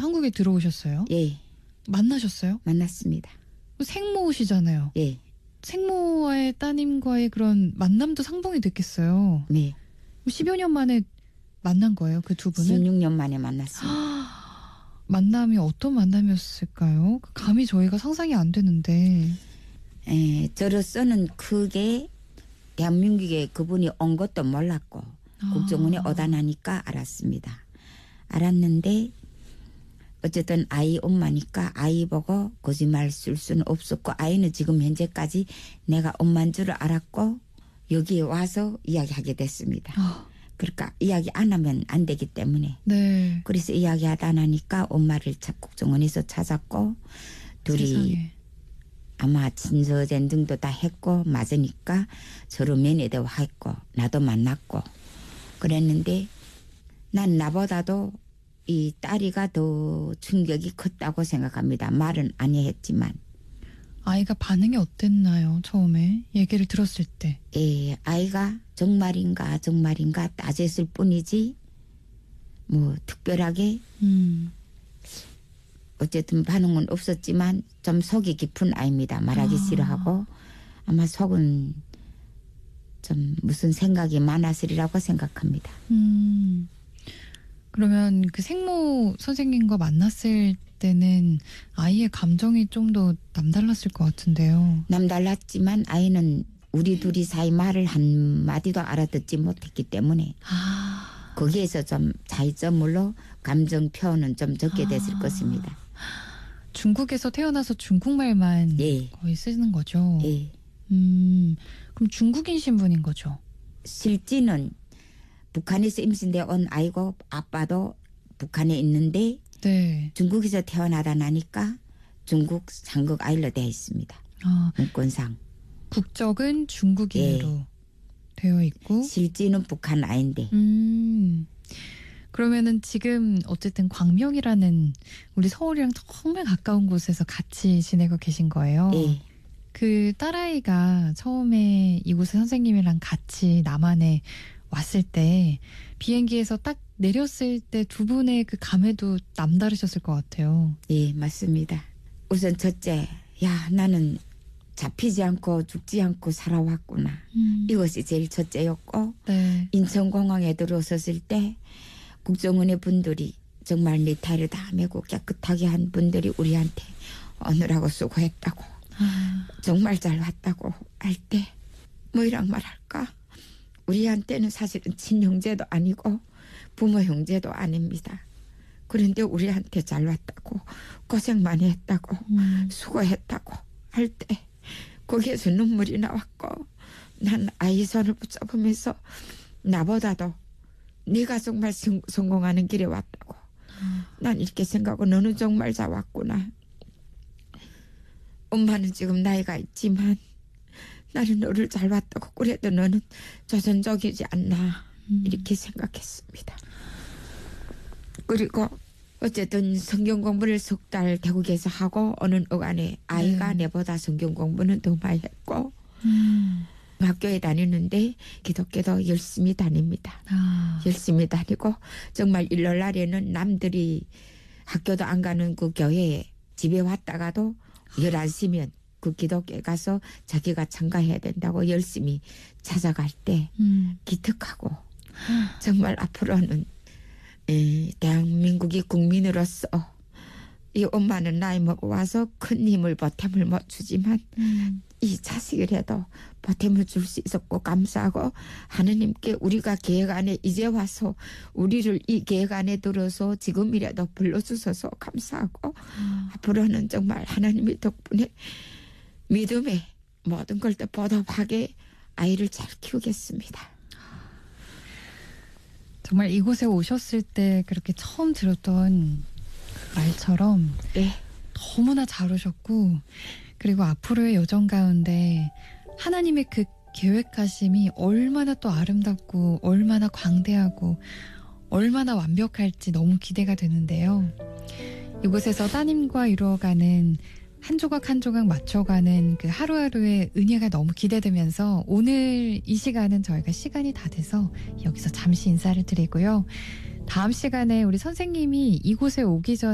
한국에 들어오셨어요? 예. 만나셨어요? 만났습니다. 생모시잖아요. 예. 생모와의 따님과의 그런 만남도 상봉이 됐겠어요. 네. 10여 년 만에 만난 거예요, 그 두 분은? 16년 만에 만났습니다. 만남이 어떤 만남이었을까요? 감히 저희가 상상이 안 되는데. 저로서는 크게 대한민국에 그분이 온 것도 몰랐고 국정원에 오다 나니까 알았습니다. 알았는데 어쨌든 아이 엄마니까 아이 보고 거짓말 쓸 수는 없었고 아이는 지금 현재까지 내가 엄마인 줄 알았고 여기에 와서 이야기하게 됐습니다. 그러니까 이야기 안 하면 안 되기 때문에. 네. 그래서 이야기하다 나니까 엄마를 국정원에서 찾았고 둘이 세상에. 아마 친서전 등도 다 했고 맞으니까 서로 면회도 했고 나도 만났고 그랬는데 난 나보다도 이 딸이가 더 충격이 컸다고 생각합니다. 말은 안 했지만. 아이가 반응이 어땠나요? 처음에 얘기를 들었을 때. 예, 아이가 정말인가 따졌을 뿐이지 뭐 특별하게 어쨌든 반응은 없었지만 좀 속이 깊은 아이입니다. 말하기 싫어하고 아마 속은 좀 무슨 생각이 많았으리라고 생각합니다. 그러면 그 생모 선생님과 만났을 때는 아이의 감정이 좀 더 남달랐을 것 같은데요. 남달랐지만 아이는 우리 둘이 사이 말을 한마디도 알아듣지 못했기 때문에 거기에서 좀 차이점으로 감정 표현은 좀 적게 됐을 것입니다. 중국에서 태어나서 중국말만 예. 거의 쓰는 거죠. 예. 그럼 중국인 신분인 거죠? 실지는 북한에서 임신돼 온 아이고 아빠도 북한에 있는데 네. 중국에서 태어나다 나니까 중국 상국 아이로 되어 있습니다. 문건상. 국적은 중국인으로 되어 있고. 실지는 북한 아이인데. 그러면은 지금 어쨌든 광명이라는 우리 서울이랑 정말 가까운 곳에서 같이 지내고 계신 거예요. 예. 그 딸아이가 처음에 이곳에 선생님이랑 같이 남한에 왔을 때 비행기에서 딱 내렸을 때 두 분의 그 감회도 남다르셨을 것 같아요. 예, 맞습니다. 우선 첫째, 야, 나는 잡히지 않고 죽지 않고 살아왔구나. 이것이 제일 첫째였고 네. 인천공항에 들어섰을 때 국정원의 분들이 정말 네타일을 다 메고 깨끗하게 한 분들이 우리한테 오느라고 수고했다고 정말 잘 왔다고 할 때 뭐이란 말할까. 우리한테는 사실은 친형제도 아니고 부모 형제도 아닙니다. 그런데 우리한테 잘 왔다고 고생 많이 했다고 수고했다고 할 때 거기에서 눈물이 나왔고 난 아이 손을 붙잡으면서 나보다도 네가 정말 성공하는 길에 왔다고 난 이렇게 생각하고 너는 정말 잘 왔구나. 엄마는 지금 나이가 있지만 나는 너를 잘 왔다고 그래도 너는 조선족이지 않나 이렇게 생각했습니다. 그리고 어쨌든 성경 공부를 석 달 태국에서 하고 어느 어간에 아이가 내보다 성경 공부는 더 많이 했고 학교에 다니는데 기독교도 열심히 다닙니다. 열심히 다니고 정말 일요일 날에는 남들이 학교도 안 가는 그 교회에 집에 왔다가도 11시면 그 기독교에 가서 자기가 참가해야 된다고 열심히 찾아갈 때 기특하고 정말 앞으로는 대한민국이 국민으로서 이 엄마는 나이 먹어 와서 큰 힘을 보탬을 못 주지만 이 자식이라도 보탬을 줄 수 있었고 감사하고 하느님께 우리가 계획 안에 이제 와서 우리를 이 계획 안에 들어서 지금이라도 불러주셔서 감사하고 앞으로는 정말 하나님의 덕분에 믿음에 모든 걸 다 보답하게 아이를 잘 키우겠습니다. 정말 이곳에 오셨을 때 그렇게 처음 들었던 말처럼 너무나 잘 오셨고 그리고 앞으로의 여정 가운데 하나님의 그 계획하심이 얼마나 또 아름답고 얼마나 광대하고 얼마나 완벽할지 너무 기대가 되는데요. 이곳에서 따님과 이루어가는 한 조각 한 조각 맞춰가는 그 하루하루의 은혜가 너무 기대되면서 오늘 이 시간은 저희가 시간이 다 돼서 여기서 잠시 인사를 드리고요. 다음 시간에 우리 선생님이 이곳에 오기 전에